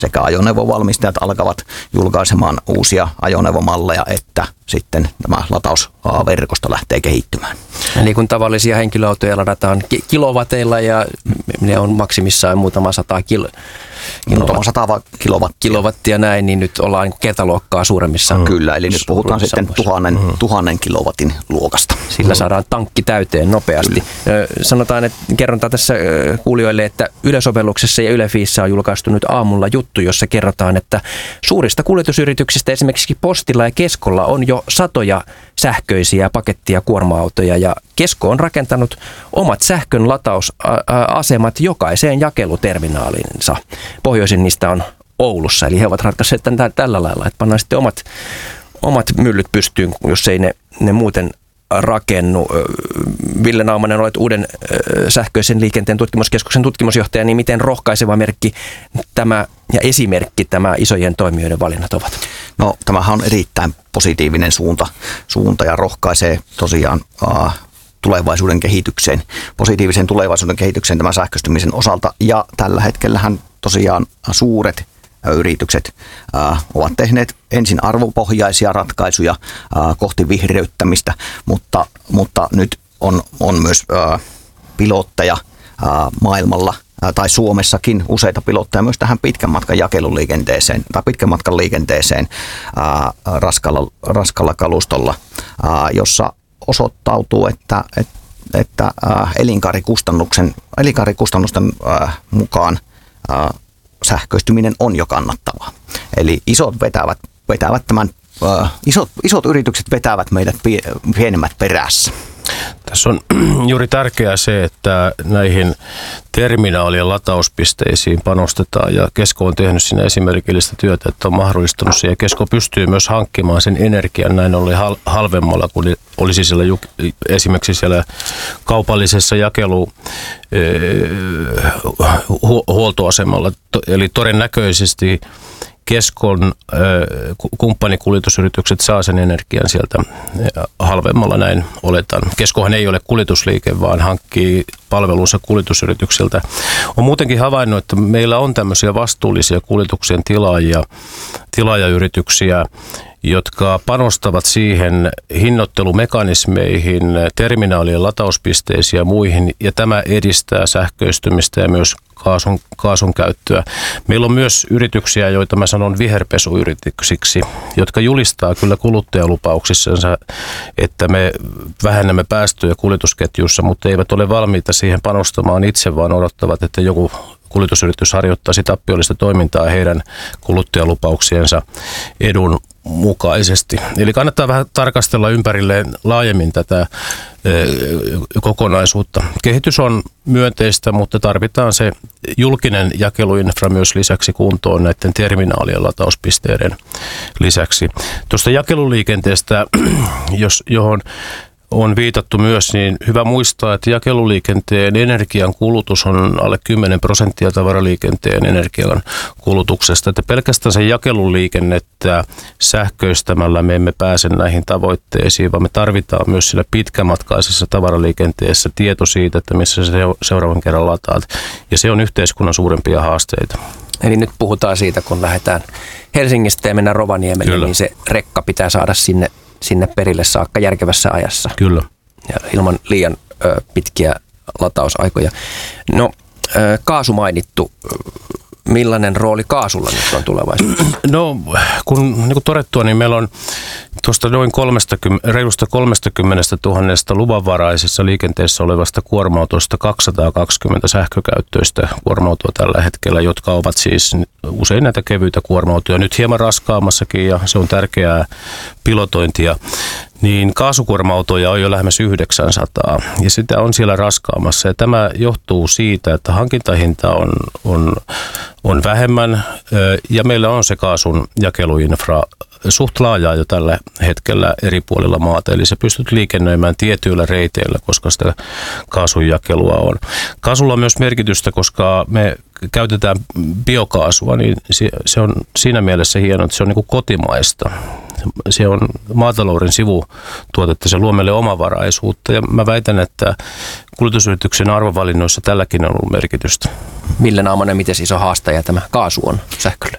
sekä ajoneuvovalmistajat alkavat julkaisemaan uusia ajoneuvomalleja, että sitten tämä latausverkosto lähtee kehittymään. Eli kun tavallisia henkilöautoja ladataan kilowateilla ja ne on maksimissaan muutama 100 kilowattia näin, niin nyt ollaan niin kertaluokkaa suuremmissa. Kyllä, eli nyt puhutaan sitten 1000 kilowatin luokasta. Sillä saadaan tankki täyteen nopeasti. Sanotaan, että kerrotaan tässä kuulijoille, että Yle-sovelluksessa ja Yle-Fiissä on julkaistu nyt aamulla juttu, jossa kerrotaan, että suurista kuljetusyrityksistä esimerkiksi Postilla ja Keskolla on jo satoja sähköisiä paketti- ja kuorma-autoja, ja Kesko on rakentanut omat sähkön latausasemat jokaiseen jakeluterminaaliinsa. Pohjoisin niistä on Oulussa, eli he ovat ratkaisseet tällä lailla, että pannaan sitten omat myllyt pystyyn, jos ei ne muuten rakennu. Ville Naumanen, olet Uuden sähköisen liikenteen tutkimuskeskuksen tutkimusjohtaja, niin miten rohkaiseva merkki tämä ja esimerkki tämä isojen toimijoiden valinnat ovat? No, tämähän on erittäin positiivinen suunta ja rohkaisee tosiaan tulevaisuuden kehitykseen, positiivisen tulevaisuuden kehitykseen tämän sähköistymisen osalta. Ja tällä hetkellähän tosiaan suuret yritykset ovat tehneet ensin arvopohjaisia ratkaisuja kohti vihreyttämistä, mutta nyt on myös pilotteja maailmalla tai Suomessakin useita pilotteja myös tähän pitkän matkan jakeluliikenteeseen tai pitkän matkan liikenteeseen raskalla kalustolla, jossa osoittautuu, että elinkaarikustannusten mukaan sähköistyminen on jo kannattavaa. Eli isot yritykset vetävät meidät pienemmät perässä. Tässä on juuri tärkeää se, että näihin terminaalien latauspisteisiin panostetaan, ja Kesko on tehnyt siinä esimerkillistä työtä, että on mahdollistanut se, ja Kesko pystyy myös hankkimaan sen energian näin ollen halvemmalla kuin olisi siellä esimerkiksi siellä kaupallisessa huoltoasemalla. Eli todennäköisesti Keskon kumppanikuljetusyritykset saa sen energian sieltä halvemmalla, näin oletan. Keskohan ei ole kuljetusliike, vaan hankkii palvelunsa kuljetusyritykseltä. On muutenkin havainnut, että meillä on tämmöisiä vastuullisia kuljetuksen tilaajayrityksiä, jotka panostavat siihen hinnoittelumekanismeihin, terminaalien latauspisteisiin ja muihin, ja tämä edistää sähköistymistä ja myös kaasun käyttöä. Meillä on myös yrityksiä, joita mä sanon viherpesuyrityksiksi, jotka julistaa kyllä kuluttajalupauksissansa, että me vähennämme päästöjä kuljetusketjussa, mutta eivät ole valmiita siihen panostamaan itse, vaan odottavat, että joku kuljetusyritys harjoittaisi tappiollista toimintaa heidän kuluttajalupauksiensa edun mukaisesti. Eli kannattaa vähän tarkastella ympärilleen laajemmin tätä kokonaisuutta. Kehitys on myönteistä, mutta tarvitaan se julkinen jakeluinfra myös lisäksi kuntoon näiden terminaalien latauspisteiden lisäksi. Tuosta jakeluliikenteestä, johon on viitattu myös, niin hyvä muistaa, että jakeluliikenteen energian kulutus on alle 10% tavaraliikenteen energian kulutuksesta. Että pelkästään se jakeluliikennettä sähköistämällä me emme pääse näihin tavoitteisiin, vaan me tarvitaan myös siinä pitkämatkaisessa tavaraliikenteessä tieto siitä, että missä se seuraavan kerran lataat. Ja se on yhteiskunnan suurempia haasteita. Eli nyt puhutaan siitä, kun lähdetään Helsingistä ja mennään Rovaniemelle, niin se rekka pitää saada sinne perille saakka järkevässä ajassa. Kyllä. Ja ilman liian pitkiä latausaikoja. No, kaasu mainittu. Millainen rooli kaasulla nyt on tulevaisuudessa? No, niin kuin todettua, niin meillä on tuosta noin reilusta 30 000 luvanvaraisessa liikenteessä olevasta kuorma-autosta 220 sähkökäyttöistä kuorma-autoa tällä hetkellä, jotka ovat siis usein näitä kevyitä kuorma-autoja. Nyt hieman raskaammassakin, ja se on tärkeää pilotointia. Niin kaasukuorma-autoja on jo lähemmäs 900, ja sitä on siellä raskaamassa. Ja tämä johtuu siitä, että hankintahinta on vähemmän, ja meillä on se kaasun jakeluinfra suht laajaa jo tällä hetkellä eri puolilla maata. Eli se pystyt liikennöimään tietyillä reiteillä, koska sitä kaasun jakelua on. Kaasulla on myös merkitystä, koska me käytetään biokaasua, niin se on siinä mielessä hienoa, että se on niin kuin kotimaista. Se on maatalouden sivutuotetta, se luo meille omavaraisuutta, ja mä väitän, että kuljetusyrityksen arvovalinnoissa tälläkin on ollut merkitystä. Ville Naumanen, miten iso haastaja tämä kaasu on sähkölle?